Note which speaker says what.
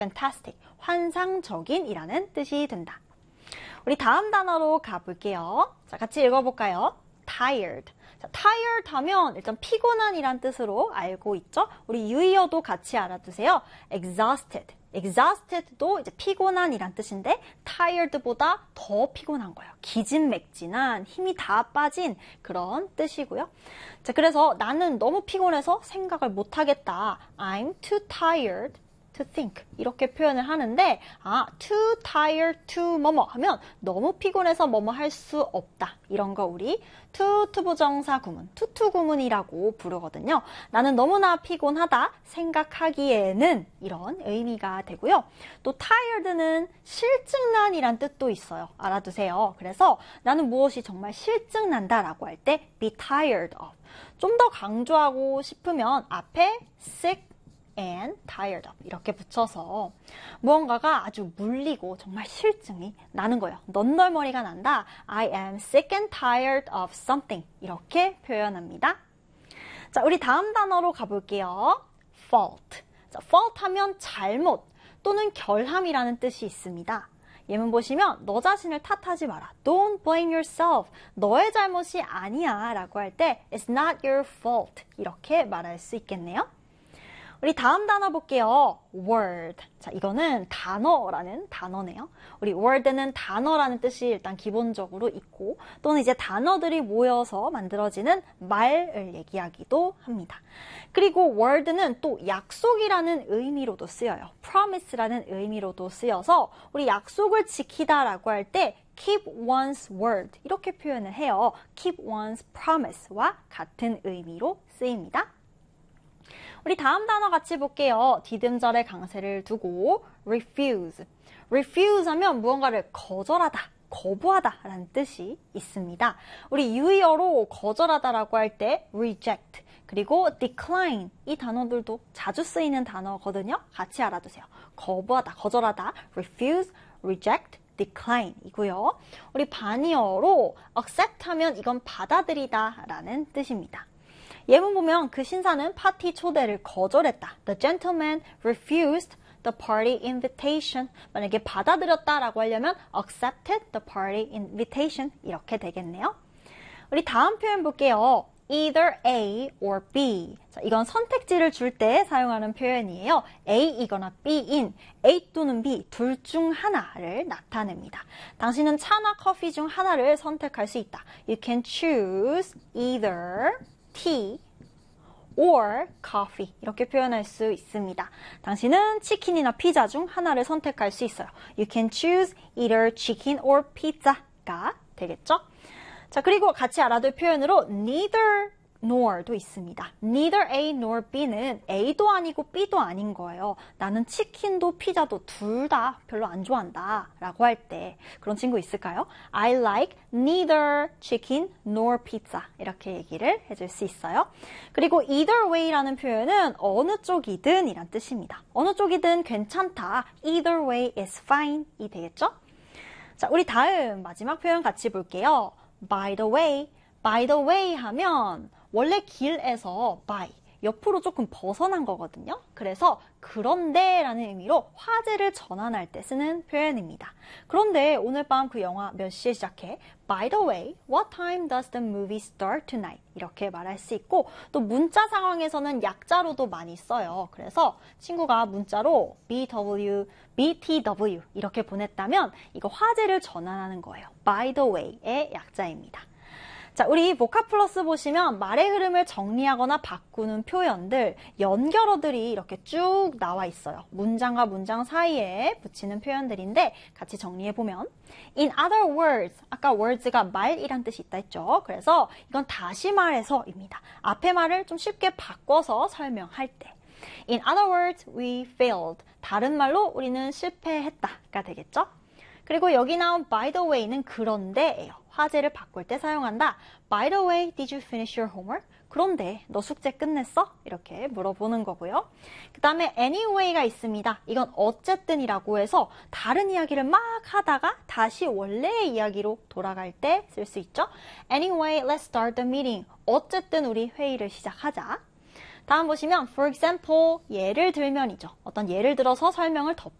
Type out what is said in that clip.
Speaker 1: fantastic, 환상적인 이라는 뜻이 된다. 우리 다음 단어로 가볼게요. 자, 같이 읽어볼까요? tired. 자, tired 하면 일단 피곤한 이란 뜻으로 알고 있죠? 우리 유의어도 같이 알아두세요. exhausted. exhausted도 이제 피곤한 이란 뜻인데 tired보다 더 피곤한 거예요. 기진맥진한, 힘이 다 빠진 그런 뜻이고요. 자, 그래서 나는 너무 피곤해서 생각을 못 하겠다. I'm too tired to think 이렇게 표현을 하는데 too tired to 뭐뭐 하면 너무 피곤해서 뭐뭐 할 수 없다. 이런 거 우리 투부정사 구문, 투투 구문이라고 부르거든요. 나는 너무나 피곤하다 생각하기에는 이런 의미가 되고요. 또 tired는 실증난이란 뜻도 있어요. 알아두세요. 그래서 나는 무엇이 정말 실증난다라고 할 때 be tired of. 좀 더 강조하고 싶으면 앞에 sick and tired of 이렇게 붙여서 무언가가 아주 물리고 정말 실증이 나는 거예요. 넌널머리가 난다. I am sick and tired of something 이렇게 표현합니다. 자, 우리 다음 단어로 가볼게요. fault. 자, fault 하면 잘못 또는 결함이라는 뜻이 있습니다. 예문 보시면 너 자신을 탓하지 마라. Don't blame yourself. 너의 잘못이 아니야 라고 할 때 It's not your fault 이렇게 말할 수 있겠네요. 우리 다음 단어 볼게요. word. 자, 이거는 단어라는 단어네요. 우리 word는 단어라는 뜻이 일단 기본적으로 있고 또는 이제 단어들이 모여서 만들어지는 말을 얘기하기도 합니다. 그리고 word는 또 약속이라는 의미로도 쓰여요. promise라는 의미로도 쓰여서 우리 약속을 지키다라고 할 때 keep one's word 이렇게 표현을 해요. keep one's promise와 같은 의미로 쓰입니다. 우리 다음 단어 같이 볼게요. 디귿절의 강세를 두고 refuse. refuse 하면 무언가를 거절하다, 거부하다 라는 뜻이 있습니다. 우리 유의어로 거절하다라고 할 때 reject, 그리고 decline 이 단어들도 자주 쓰이는 단어거든요. 같이 알아두세요. 거부하다, 거절하다, refuse, reject, decline 이고요. 우리 반의어로 accept 하면 이건 받아들이다 라는 뜻입니다. 예문 보면 그 신사는 파티 초대를 거절했다. The gentleman refused the party invitation. 만약에 받아들였다라고 하려면 accepted the party invitation 이렇게 되겠네요. 우리 다음 표현 볼게요. either A or B. 자, 이건 선택지를 줄 때 사용하는 표현이에요. A이거나 B인 A 또는 B 둘 중 하나를 나타냅니다. 당신은 차나 커피 중 하나를 선택할 수 있다. You can choose either tea or coffee 이렇게 표현할 수 있습니다. 당신은 치킨이나 피자 중 하나를 선택할 수 있어요. You can choose either chicken or pizza가 되겠죠? 자, 그리고 같이 알아둘 표현으로 neither nor도 있습니다. Neither A nor B는 A도 아니고 B도 아닌 거예요. 나는 치킨도 피자도 둘 다 별로 안 좋아한다 라고 할 때 그런 친구 있을까요? I like neither chicken nor pizza 이렇게 얘기를 해줄 수 있어요. 그리고 either way라는 표현은 어느 쪽이든 이란 뜻입니다. 어느 쪽이든 괜찮다. Either way is fine 이 되겠죠? 자, 우리 다음 마지막 표현 같이 볼게요. By the way. By the way 하면 원래 길에서 by, 옆으로 조금 벗어난 거거든요. 그래서 그런데 라는 의미로 화제를 전환할 때 쓰는 표현입니다. 그런데 오늘 밤 그 영화 몇 시에 시작해? By the way, what time does the movie start tonight? 이렇게 말할 수 있고 또 문자 상황에서는 약자로도 많이 써요. 그래서 친구가 문자로 BTW 이렇게 보냈다면 이거 화제를 전환하는 거예요. By the way의 약자입니다. 자, 우리 보카플러스 보시면 말의 흐름을 정리하거나 바꾸는 표현들, 연결어들이 이렇게 쭉 나와 있어요. 문장과 문장 사이에 붙이는 표현들인데 같이 정리해보면 In other words, 아까 words가 말이란 뜻이 있다 했죠. 그래서 이건 다시 말해서입니다. 앞에 말을 좀 쉽게 바꿔서 설명할 때 In other words, we failed. 다른 말로 우리는 실패했다가 되겠죠. 그리고 여기 나온 by the way는 그런데예요. 화제를 바꿀 때 사용한다. By the way, did you finish your homework? 그런데 너 숙제 끝냈어? 이렇게 물어보는 거고요. 그 다음에 anyway가 있습니다. 이건 어쨌든이라고 해서 다른 이야기를 막 하다가 다시 원래의 이야기로 돌아갈 때 쓸 수 있죠. Anyway, let's start the meeting. 어쨌든 우리 회의를 시작하자. 다음 보시면 for example, 예를 들면이죠. 어떤 예를 들어서 설명을